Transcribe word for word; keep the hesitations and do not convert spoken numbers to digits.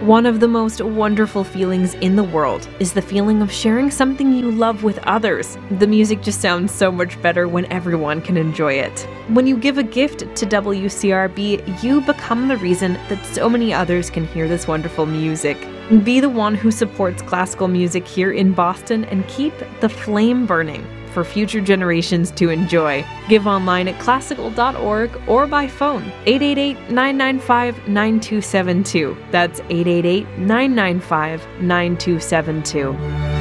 One of the most wonderful feelings in the world is the feeling of sharing something you love with others. The music just sounds so much better when everyone can enjoy it. When you give a gift to W C R B, you become the reason that so many others can hear this wonderful music. Be the one who supports classical music here in Boston and keep the flame burning for future generations to enjoy. Give online at classical dot org or by phone eight eight eight, nine nine five, nine two seven two. That's eight eight eight, nine nine five, nine two seven two.